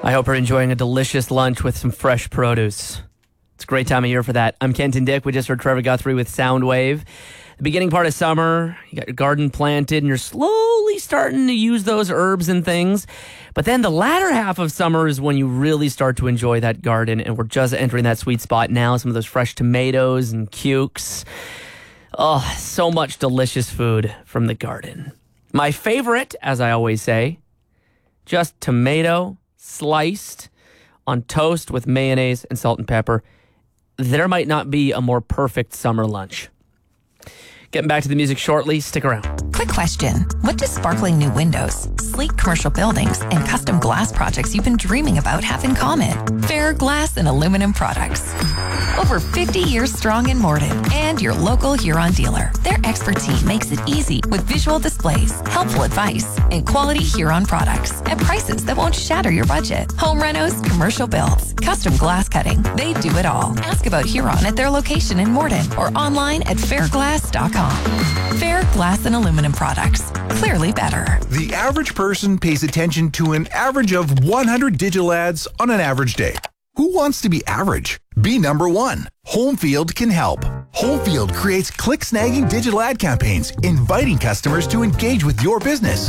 I hope you're enjoying a delicious lunch with some fresh produce. It's a great time of year for that. I'm Kenton Dick. We just heard Trevor Guthrie with Soundwave. The beginning part of summer, you got your garden planted and you're slowly starting to use those herbs and things. But then the latter half of summer is when you really start to enjoy that garden, and we're just entering that sweet spot now. Some of those fresh tomatoes and cukes. Oh, so much delicious food from the garden. My favorite, as I always say, just tomato sliced on toast with mayonnaise and salt and pepper. There might not be a more perfect summer lunch. Getting back to the music shortly. Stick around. Quick question. What do sparkling new windows, sleek commercial buildings, and custom glass projects you've been dreaming about have in common? Fair Glass and Aluminum Products. Over 50 years strong in Morden and your local Huron dealer. Their expert team makes it easy with visual displays, helpful advice, and quality Huron products at prices that won't shatter your budget. Home renos, commercial builds, custom glass cutting. They do it all. Ask about Huron at their location in Morden or online at fairglass.com. Fair Glass and Aluminum Products. Clearly better. The average person pays attention to an average of 100 digital ads on an average day. Who wants to be average? Be number one. Homefield can help. Homefield creates click-snagging digital ad campaigns, inviting customers to engage with your business.